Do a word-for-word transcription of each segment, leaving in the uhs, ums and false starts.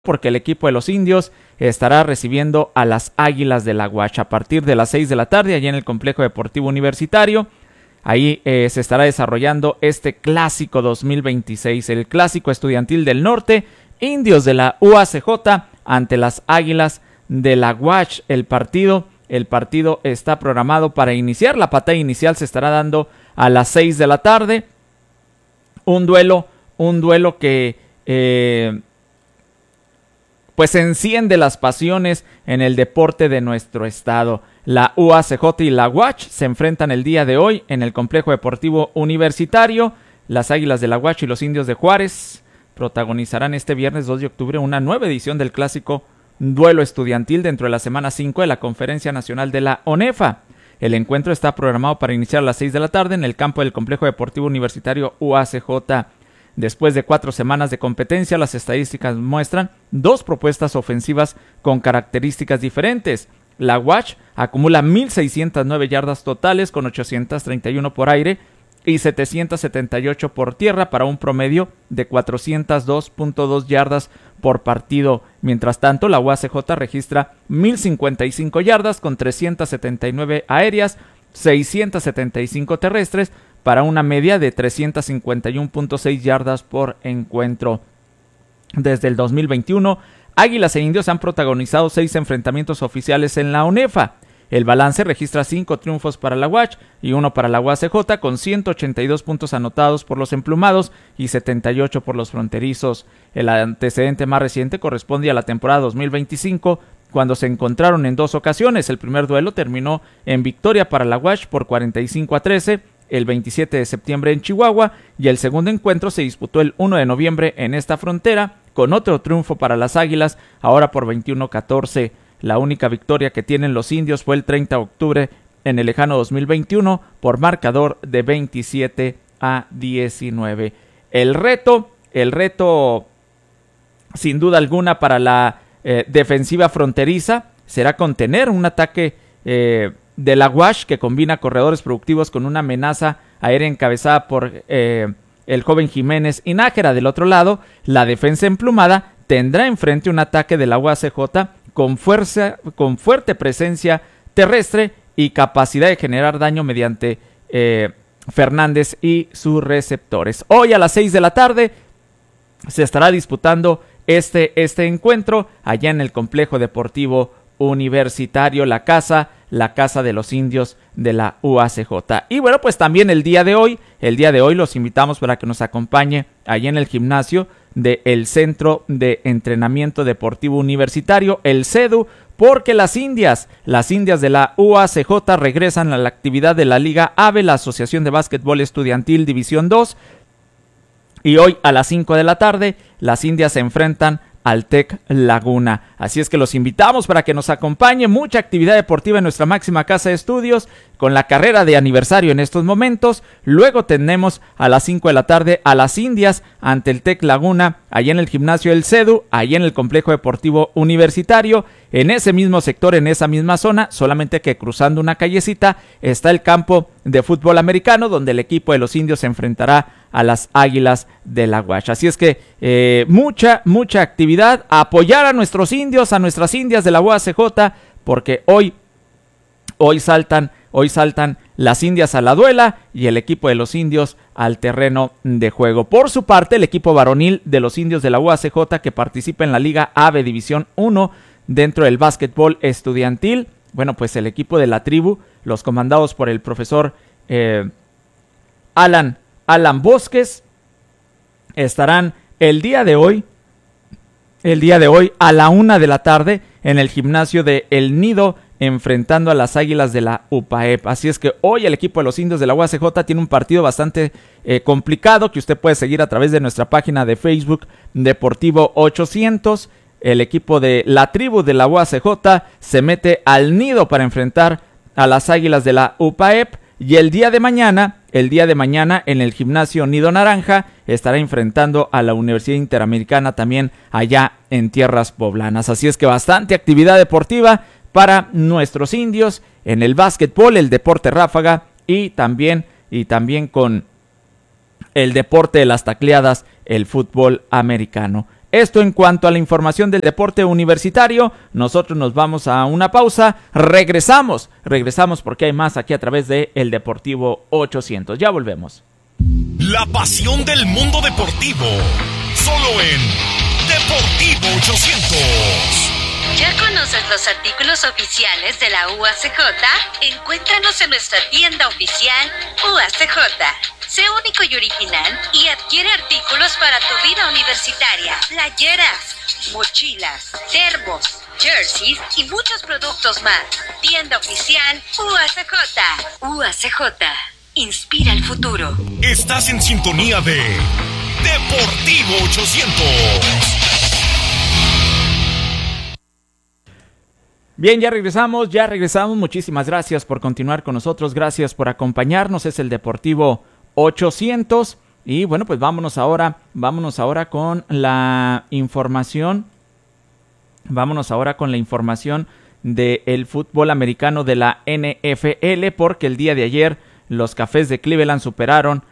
porque el equipo de los indios estará recibiendo a las Águilas de la UACH a partir de las seis de la tarde allá en el Complejo Deportivo Universitario. Ahí eh, se estará desarrollando este clásico dos mil veintiséis, el clásico estudiantil del norte, indios de la U A C J ante las Águilas de la UACH. El partido, el partido está programado para iniciar, la patada inicial se estará dando a las seis de la tarde. Un duelo, un duelo que eh, pues enciende las pasiones en el deporte de nuestro estado. La U A C J y la UACH se enfrentan el día de hoy en el Complejo Deportivo Universitario. Las Águilas de la UACH y los Indios de Juárez protagonizarán este viernes dos de octubre una nueva edición del clásico duelo estudiantil dentro de la semana cinco de la Conferencia Nacional de la ONEFA. El encuentro está programado para iniciar a las seis de la tarde en el campo del Complejo Deportivo Universitario U A C J. Después de cuatro semanas de competencia, las estadísticas muestran dos propuestas ofensivas con características diferentes. La UACH acumula mil seiscientas nueve yardas totales con ochocientas treinta y uno por aire y setecientas setenta y ocho por tierra para un promedio de cuatrocientas dos punto dos yardas por partido. Mientras tanto, la U A C J registra mil cincuenta y cinco yardas con trescientas setenta y nueve aéreas, seiscientas setenta y cinco terrestres para una media de trescientas cincuenta y uno punto seis yardas por encuentro. Desde el dos mil veintiuno, Águilas e Indios han protagonizado seis enfrentamientos oficiales en la ONEFA. El balance registra cinco triunfos para la UACH y uno para la U A C J, con ciento ochenta y dos puntos anotados por los emplumados y setenta y ocho por los fronterizos. El antecedente más reciente corresponde a la temporada dos mil veinticinco, cuando se encontraron en dos ocasiones. El primer duelo terminó en victoria para la UACH por cuarenta y cinco a trece, el veintisiete de septiembre en Chihuahua, y el segundo encuentro se disputó el uno de noviembre en esta frontera, con otro triunfo para las Águilas, ahora por veintiuno a catorce. La única victoria que tienen los indios fue el treinta de octubre en el lejano dos mil veintiuno por marcador de veintisiete a diecinueve. El reto, el reto sin duda alguna para la eh, defensiva fronteriza será contener un ataque eh, de la UACH que combina corredores productivos con una amenaza aérea encabezada por eh, el joven Jiménez y Nájera. Del otro lado, la defensa emplumada tendrá enfrente un ataque de la U A C J con fuerza, con fuerte presencia terrestre y capacidad de generar daño mediante eh, Fernández y sus receptores. Hoy a las seis de la tarde se estará disputando este, este encuentro allá en el Complejo Deportivo Universitario, la casa, la casa de los indios de la U A C J. Y bueno, pues también el día de hoy, el día de hoy los invitamos para que nos acompañe allá en el gimnasio del Centro de Entrenamiento Deportivo Universitario, el CEDU, porque las indias, las indias de la U A C J regresan a la actividad de la Liga AVE, la Asociación de Básquetbol Estudiantil División dos, y hoy a las cinco de la tarde las indias se enfrentan al TEC Laguna. Así es que los invitamos para que nos acompañe. Mucha actividad deportiva en nuestra máxima casa de estudios con la carrera de aniversario en estos momentos. Luego tenemos a las cinco de la tarde a las indias ante el TEC Laguna, allá en el gimnasio del CEDU, allá en el Complejo Deportivo Universitario, en ese mismo sector, en esa misma zona, solamente que cruzando una callecita está el campo de fútbol americano, donde el equipo de los indios se enfrentará a las Águilas de la UACH. Así es que eh, mucha, mucha actividad, a apoyar a nuestros indios, a nuestras indias de la U A C J, porque hoy, hoy saltan, hoy saltan las indias a la duela y el equipo de los indios al terreno de juego. Por su parte, el equipo varonil de los indios de la U A C J, que participa en la Liga AVE División uno dentro del básquetbol estudiantil, bueno, pues el equipo de la tribu, los comandados por el profesor eh, Alan Alan Bosques, estarán el día de hoy, el día de hoy a la una de la tarde en el gimnasio de El Nido, enfrentando a las Águilas de la U P A E P. Así es que hoy el equipo de los indios de la U A C J tiene un partido bastante eh, complicado que usted puede seguir a través de nuestra página de Facebook Deportivo ochocientos. El equipo de la tribu de la U A C J se mete al Nido para enfrentar a las Águilas de la U P A E P. Y el día de mañana, el día de mañana en el gimnasio Nido Naranja estará enfrentando a la Universidad Interamericana también allá en tierras poblanas. Así es que bastante actividad deportiva para nuestros indios en el básquetbol, el deporte ráfaga y también, y también con el deporte de las tacleadas, el fútbol americano. Esto en cuanto a la información del deporte universitario. Nosotros nos vamos a una pausa. Regresamos, regresamos porque hay más aquí a través de El Deportivo ochocientos. Ya volvemos. La pasión del mundo deportivo, solo en Deportivo ochocientos. ¿Ya conoces los artículos oficiales de la U A C J? Encuéntranos en nuestra tienda oficial U A C J. Sé único y original y adquiere artículos para tu vida universitaria. Playeras, mochilas, termos, jerseys y muchos productos más. Tienda oficial U A C J. U A C J. Inspira el futuro. Estás en sintonía de Deportivo ochocientos. Bien, ya regresamos, ya regresamos. Muchísimas gracias por continuar con nosotros. Gracias por acompañarnos. Es el Deportivo ochocientos. Y bueno, pues vámonos ahora, vámonos ahora con la información. Vámonos ahora con la información del fútbol americano de la N F L, porque el día de ayer los Cafés de Cleveland superaron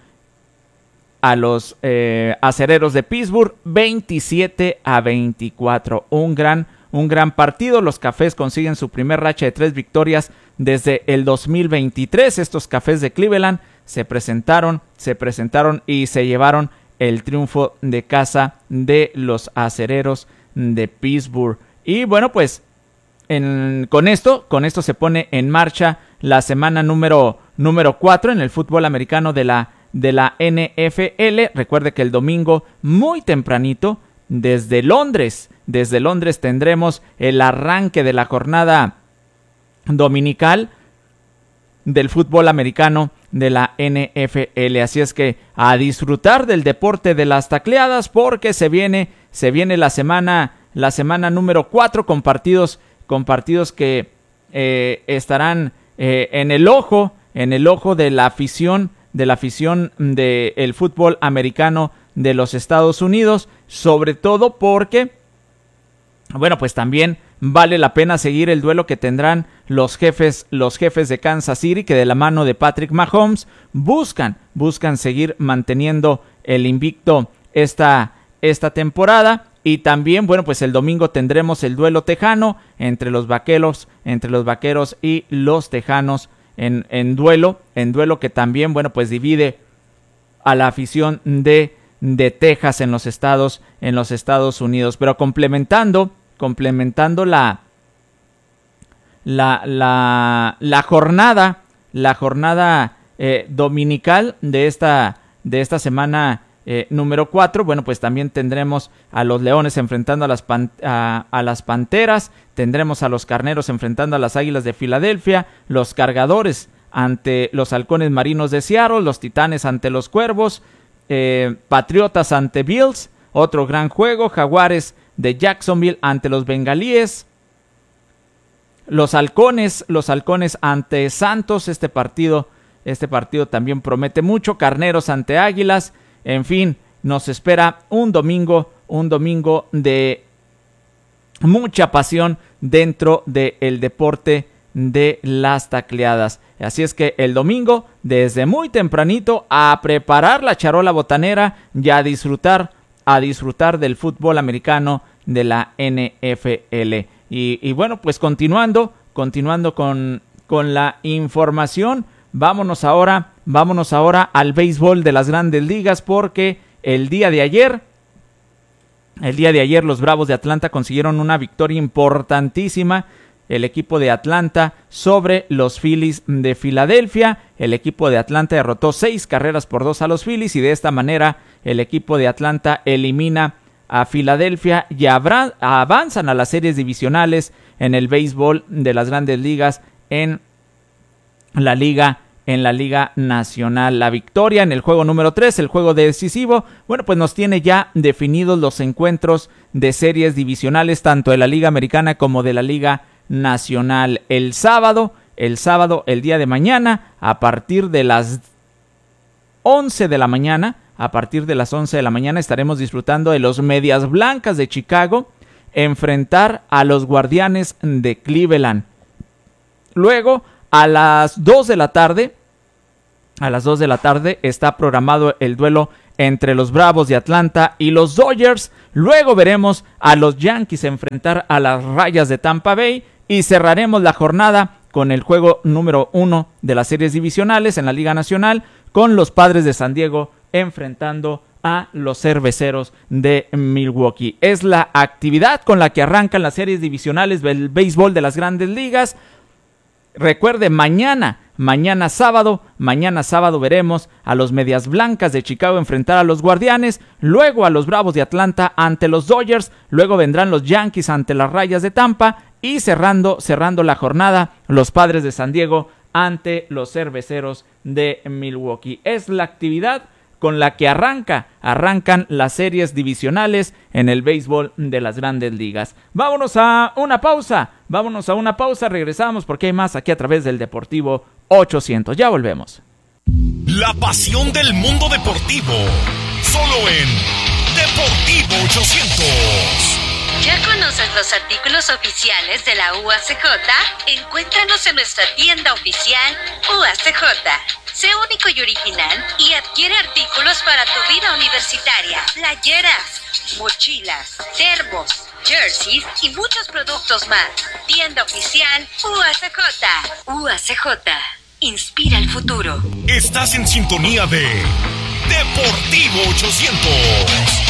a los eh, Acereros de Pittsburgh veintisiete a veinticuatro. Un gran Un gran partido. Los Cafés consiguen su primer racha de tres victorias desde el dos mil veintitrés. Estos Cafés de Cleveland se presentaron, se presentaron y se llevaron el triunfo de casa de los Acereros de Pittsburgh. Y bueno, pues en, con esto, con esto se pone en marcha la semana número número cuatro en el fútbol americano de la de la N F L. Recuerde que el domingo muy tempranito desde Londres Desde Londres tendremos el arranque de la jornada dominical del fútbol americano de la N F L. Así es que a disfrutar del deporte de las tacleadas, porque se viene, se viene la semana, la semana número cuatro con partidos, con partidos que eh, estarán eh, en el ojo, en el ojo de la afición, de la afición del fútbol americano de los Estados Unidos, sobre todo porque bueno, pues también vale la pena seguir el duelo que tendrán los jefes, los jefes de Kansas City, que de la mano de Patrick Mahomes buscan, buscan seguir manteniendo el invicto esta, esta temporada. Y también, bueno, pues el domingo tendremos el duelo tejano entre los vaqueros, entre los vaqueros y los tejanos en, en duelo, en duelo que también, bueno, pues divide a la afición de, de Texas en los Estados, en los Estados Unidos. Pero complementando, complementando la, la, la, la jornada, la jornada eh, dominical de esta, de esta semana eh, número cuatro, bueno, pues también tendremos a los Leones enfrentando a las, pan, a, a las Panteras, tendremos a los Carneros enfrentando a las Águilas de Filadelfia, los Cargadores ante los Halcones Marinos de Seattle, los Titanes ante los Cuervos, eh, Patriotas ante Bills, otro gran juego, Jaguares de Jacksonville ante los Bengalíes, los Halcones, los Halcones ante Santos. Este partido, este partido también promete mucho. Carneros ante Águilas. En fin, nos espera un domingo, un domingo de mucha pasión dentro del deporte de las tacleadas. Así es que el domingo, desde muy tempranito, a preparar la charola botanera y a disfrutar, a disfrutar del fútbol americano de la N F L. Y, y bueno, pues continuando, continuando con, con la información, vámonos ahora, vámonos ahora al béisbol de las Grandes Ligas, porque el día de ayer, el día de ayer los Bravos de Atlanta consiguieron una victoria importantísima. El equipo de Atlanta sobre los Phillies de Filadelfia. El equipo de Atlanta derrotó seis carreras por dos a los Phillies y de esta manera el equipo de Atlanta elimina a Filadelfia y abra- avanzan a las series divisionales en el béisbol de las Grandes Ligas en la liga en la Liga Nacional. La victoria en el juego número tres, el juego decisivo, bueno, pues nos tiene ya definidos los encuentros de series divisionales tanto de la Liga Americana como de la Liga Nacional. El sábado, el sábado, el día de mañana, a partir de las once de la mañana, a partir de las once de la mañana estaremos disfrutando de los Medias Blancas de Chicago enfrentar a los Guardianes de Cleveland. Luego, a las dos de la tarde, a las dos de la tarde está programado el duelo entre los Bravos de Atlanta y los Dodgers. Luego veremos a los Yankees enfrentar a las Rayas de Tampa Bay y cerraremos la jornada con el juego número uno de las series divisionales en la Liga Nacional, con los Padres de San Diego enfrentando a los Cerveceros de Milwaukee. Es la actividad con la que arrancan las series divisionales del béisbol de las Grandes Ligas. Recuerde, mañana, mañana sábado, mañana sábado veremos a los Medias Blancas de Chicago enfrentar a los Guardianes, luego a los Bravos de Atlanta ante los Dodgers, luego vendrán los Yankees ante las Rayas de Tampa y cerrando, cerrando la jornada, los Padres de San Diego ante los Cerveceros de Milwaukee. Es la actividad con la que arranca, arrancan las series divisionales en el béisbol de las Grandes Ligas. Vámonos a una pausa, vámonos a una pausa, regresamos porque hay más aquí a través del Deportivo ochocientos. Ya volvemos. La pasión del mundo deportivo, solo en Deportivo ochocientos. ¿Ya conoces los artículos oficiales de la U A C J? Encuéntranos en nuestra tienda oficial U A C J. Sé único y original y adquiere artículos para tu vida universitaria. Playeras, mochilas, termos, jerseys y muchos productos más. Tienda oficial U A C J. U A C J. Inspira el futuro. Estás en sintonía de Deportivo ochocientos.